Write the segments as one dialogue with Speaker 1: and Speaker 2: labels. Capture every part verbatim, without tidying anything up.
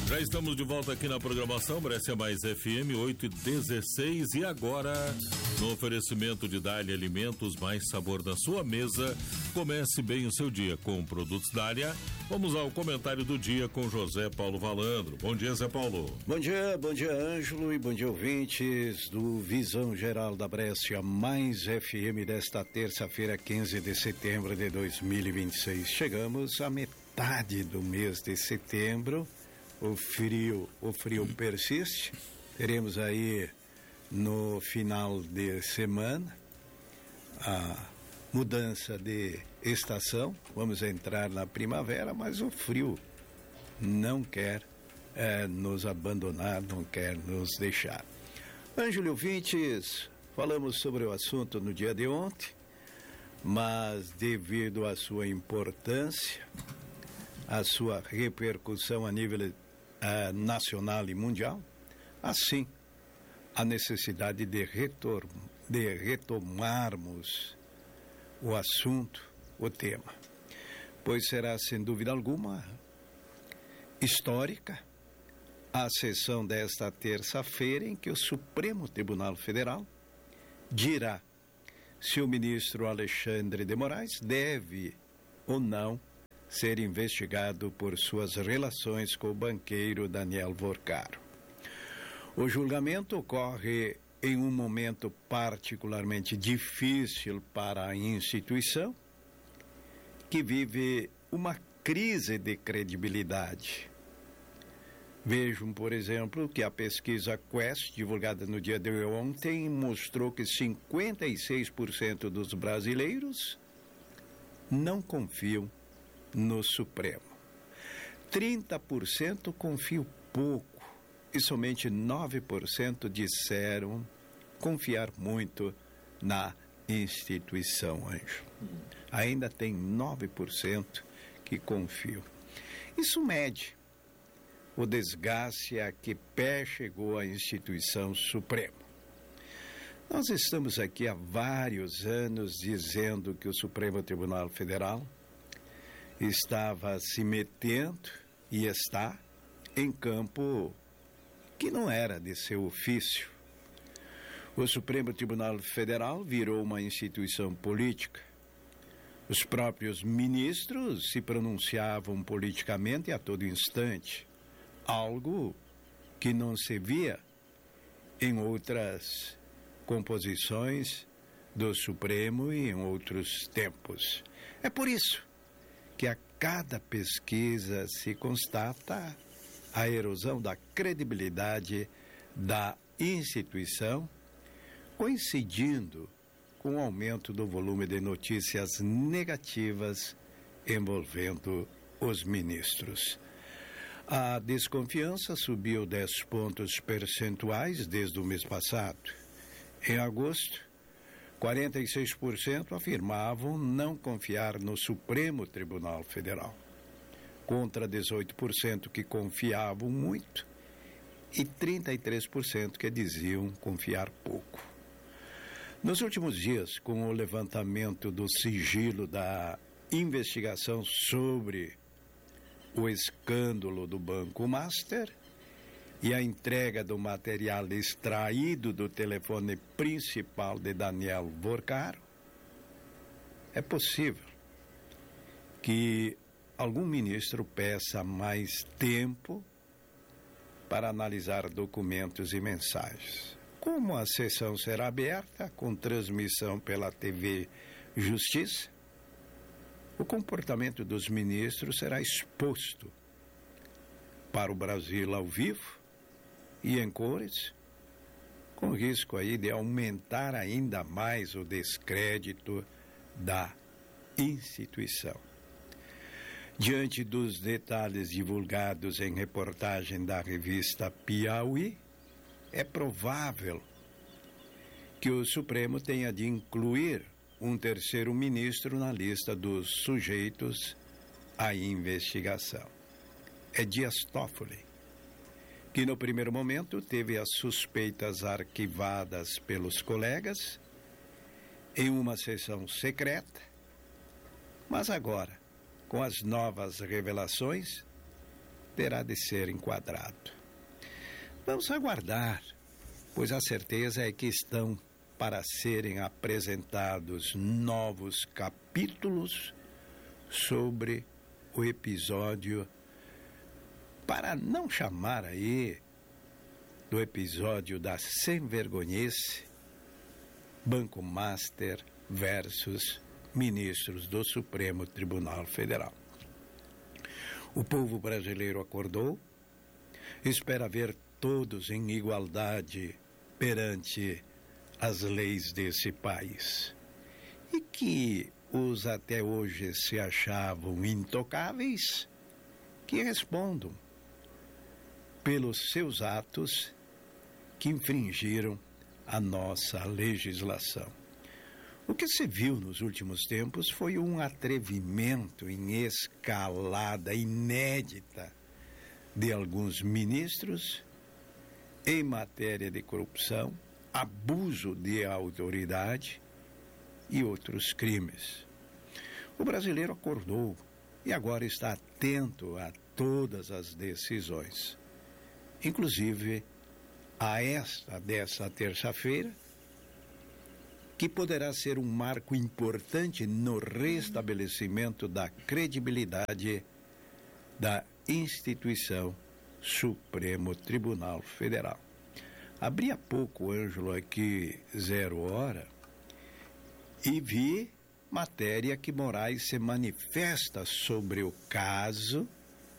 Speaker 1: Já estamos de volta aqui na programação Brescia Mais F M oito e dezesseis e agora no oferecimento de Dália Alimentos, mais sabor na sua mesa. Comece bem o seu dia com produtos Dália. Vamos ao comentário do dia com José Paulo Valandro. Bom dia, Zé Paulo.
Speaker 2: Bom dia, bom dia, Ângelo, e bom dia, ouvintes do Visão Geral da Brescia Mais F M desta terça-feira, quinze de setembro de dois mil e vinte e seis. Chegamos à metade do mês de setembro. O frio, o frio persiste. Teremos aí no final de semana a mudança de estação. Vamos entrar na primavera, mas o frio não quer é, nos abandonar, não quer nos deixar. Ângelo, ouvintes, falamos sobre o assunto no dia de ontem, mas devido à sua importância, à sua repercussão a nível Uh, nacional e mundial, assim a necessidade de, retor- de retomarmos o assunto, o tema, pois será sem dúvida alguma histórica a sessão desta terça-feira em que o Supremo Tribunal Federal dirá se o ministro Alexandre de Moraes deve ou não ser investigado por suas relações com o banqueiro Daniel Vorcaro. O julgamento ocorre em um momento particularmente difícil para a instituição, que vive uma crise de credibilidade. Vejam, por exemplo, que a pesquisa Quest, divulgada no dia de ontem, mostrou que cinquenta e seis por cento dos brasileiros não confiam no Supremo. trinta por cento confiam pouco e somente nove por cento disseram confiar muito na instituição, Ângelo. Ainda tem nove por cento que confiam. Isso mede o desgaste a que pé chegou a instituição Supremo. Nós estamos aqui há vários anos dizendo que o Supremo Tribunal Federal estava se metendo e está em campo que não era de seu ofício. O Supremo Tribunal Federal virou uma instituição política. Os próprios ministros se pronunciavam politicamente a todo instante, algo que não se via em outras composições do Supremo e em outros tempos. É por isso que a cada pesquisa se constata a erosão da credibilidade da instituição, coincidindo com o aumento do volume de notícias negativas envolvendo os ministros. A desconfiança subiu dez pontos percentuais desde o mês passado. Em agosto, quarenta e seis por cento afirmavam não confiar no Supremo Tribunal Federal, contra dezoito por cento que confiavam muito e trinta e três por cento que diziam confiar pouco. Nos últimos dias, com o levantamento do sigilo da investigação sobre o escândalo do Banco Master e a entrega do material extraído do telefone principal de Daniel Vorcaro, é possível que algum ministro peça mais tempo para analisar documentos e mensagens. Como a sessão será aberta, com transmissão pela T V Justiça, o comportamento dos ministros será exposto para o Brasil ao vivo e em cores, com risco aí de aumentar ainda mais o descrédito da instituição. Diante dos detalhes divulgados em reportagem da revista Piauí, é provável que o Supremo tenha de incluir um terceiro ministro na lista dos sujeitos à investigação. É Dias Toffoli, que no primeiro momento teve as suspeitas arquivadas pelos colegas em uma sessão secreta, mas agora, com as novas revelações, terá de ser enquadrado. Vamos aguardar, pois a certeza é que estão para serem apresentados novos capítulos sobre o episódio, para não chamar aí do episódio da sem-vergonhice, Banco Master versus ministros do Supremo Tribunal Federal. O povo brasileiro acordou, espera ver todos em igualdade perante as leis desse país. E que os até hoje se achavam intocáveis, que respondam pelos seus atos que infringiram a nossa legislação. O que se viu nos últimos tempos foi um atrevimento em escalada inédita de alguns ministros em matéria de corrupção, abuso de autoridade e outros crimes. O brasileiro acordou e agora está atento a todas as decisões, inclusive a esta dessa terça-feira, que poderá ser um marco importante no restabelecimento da credibilidade da instituição Supremo Tribunal Federal. Abri há pouco, Ângelo, aqui, Zero Hora, e vi matéria que Moraes se manifesta sobre o caso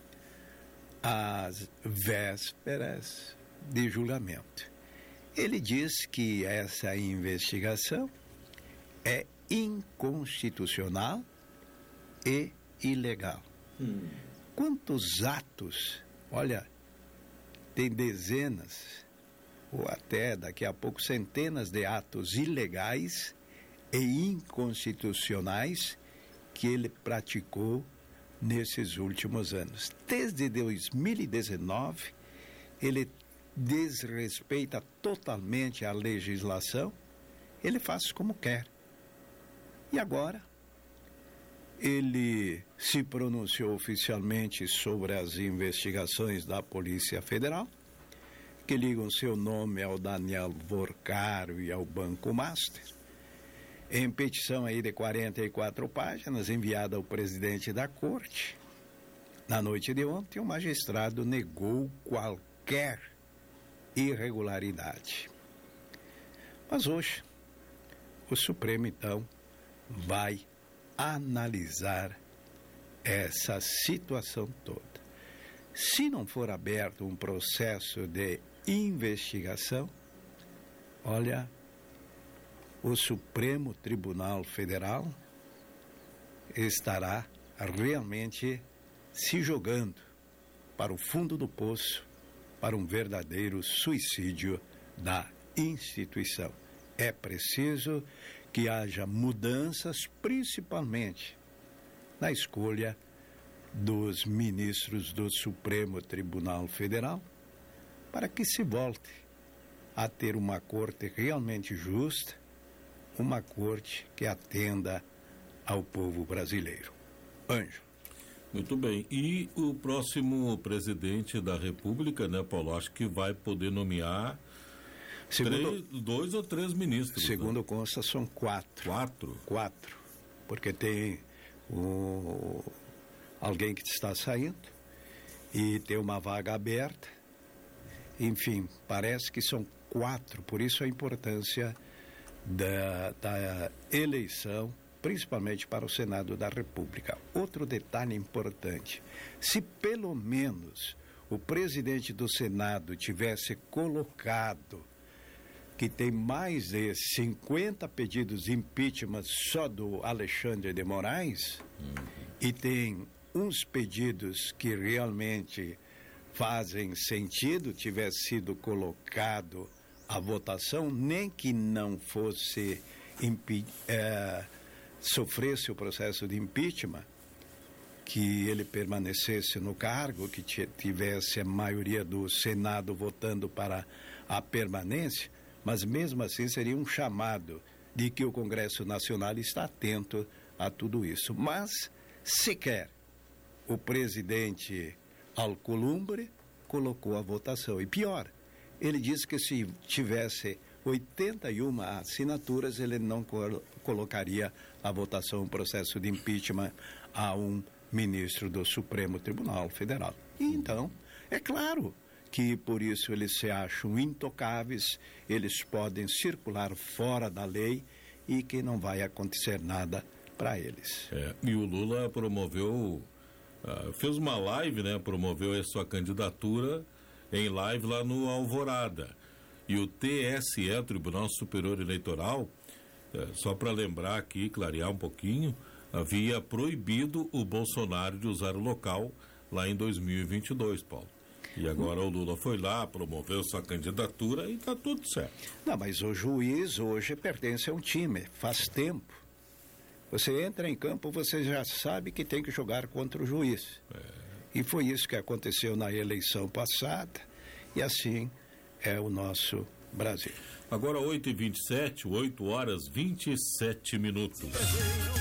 Speaker 2: às vésperas de julgamento. Ele diz que essa investigação é inconstitucional e ilegal. Hum. Quantos atos, olha, tem dezenas, ou até daqui a pouco centenas de atos ilegais e inconstitucionais que ele praticou nesses últimos anos. Desde dois mil e dezenove, ele desrespeita totalmente a legislação, ele faz como quer. E agora, ele se pronunciou oficialmente sobre as investigações da Polícia Federal, que ligam seu nome ao Daniel Vorcaro e ao Banco Master, em petição aí de quarenta e quatro páginas, enviada ao presidente da Corte. Na noite de ontem, o magistrado negou qualquer irregularidade. Mas hoje, o Supremo, então, vai analisar essa situação toda. Se não for aberto um processo de investigação, olha, o Supremo Tribunal Federal estará realmente se jogando para o fundo do poço, para um verdadeiro suicídio da instituição. É preciso que haja mudanças, principalmente na escolha dos ministros do Supremo Tribunal Federal, para que se volte a ter uma corte realmente justa, uma corte que atenda ao povo brasileiro. Ângelo.
Speaker 1: Muito bem. E o próximo presidente da República, né, Paulo, acho que vai poder nomear segundo, três, dois ou três ministros.
Speaker 2: Segundo
Speaker 1: né?
Speaker 2: consta, são quatro.
Speaker 1: Quatro?
Speaker 2: Quatro. Porque tem o, alguém que está saindo e tem uma vaga aberta. Enfim, parece que são quatro, por isso a importância da, da eleição, principalmente para o Senado da República. Outro detalhe importante: se pelo menos o presidente do Senado tivesse colocado que tem mais de cinquenta pedidos de impeachment só do Alexandre de Moraes, uhum. e tem uns pedidos que realmente fazem sentido, tivesse sido colocado à votação, nem que não fosse impe- é, sofresse o processo de impeachment, que ele permanecesse no cargo, que tivesse a maioria do Senado votando para a permanência, mas mesmo assim seria um chamado de que o Congresso Nacional está atento a tudo isso. Mas sequer o presidente Alcolumbre colocou a votação. E pior, ele disse que se tivesse oitenta e uma assinaturas, ele não col- colocaria a votação, um processo de impeachment a um ministro do Supremo Tribunal Federal. E então, é claro que por isso eles se acham intocáveis, eles podem circular fora da lei e que não vai acontecer nada para eles.
Speaker 1: É, e o Lula promoveu, uh, fez uma live, né? Promoveu a sua candidatura em live lá no Alvorada. E o T S E, Tribunal Superior Eleitoral, uh, só para lembrar aqui, clarear um pouquinho, havia proibido o Bolsonaro de usar o local lá em dois mil e vinte e dois, Paulo. E agora o Lula foi lá, promoveu sua candidatura e está tudo certo.
Speaker 2: Não, mas o juiz hoje pertence a um time, faz tempo. Você entra em campo, você já sabe que tem que jogar contra o juiz. É. E foi isso que aconteceu na eleição passada, e assim é o nosso Brasil.
Speaker 1: Agora oito e vinte e sete, oito horas e vinte e sete minutos.